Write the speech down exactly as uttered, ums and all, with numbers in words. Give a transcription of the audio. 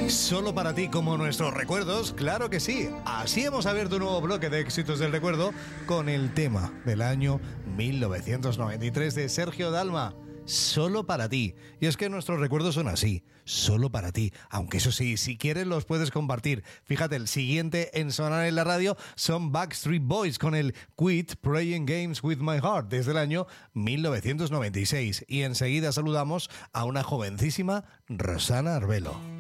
Solo para ti, como nuestros recuerdos, claro que sí. Así hemos abierto un nuevo bloque de éxitos del recuerdo con el tema del año mil novecientos noventa y tres de Sergio Dalma. Solo para ti. Y es que nuestros recuerdos son así, solo para ti. Aunque eso sí, si quieres los puedes compartir. Fíjate, el siguiente en sonar en la radio son Backstreet Boys con el Quit Playing Games with My Heart desde el año mil novecientos noventa y seis. Y enseguida saludamos a una jovencísima Rosana Arbelo.